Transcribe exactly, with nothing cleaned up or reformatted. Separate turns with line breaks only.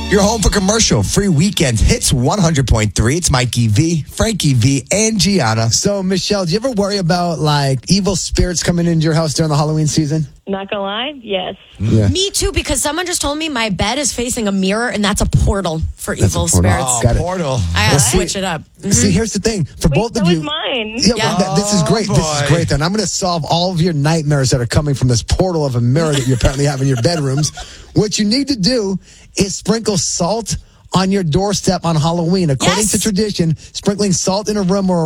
You're home for commercial free weekends. Hits one hundred point three. It's Mikey V, Frankie V, and Gianna.
So, Michelle, do you ever worry about, like, evil spirits coming into your house during the Halloween season?
Not gonna lie, yes.
Yeah.
Me too, because someone just told me my bed is facing a mirror, and that's a portal for
That's
evil
a portal.
spirits.
Oh,
Got it.
portal.
I gotta
see-
switch it up. Mhm.
See, here's the thing. For
Wait,
both
so
of you.
is mine.
Yeah,
Yeah.
well, th- this is great.
Oh,
This is
boy.
great. Then I'm going to solve all of your nightmares that are coming from this portal of a mirror that you apparently have in your bedrooms. What you need to do is sprinkle salt on your doorstep on Halloween. According
Yes.
to tradition, sprinkling salt in a room or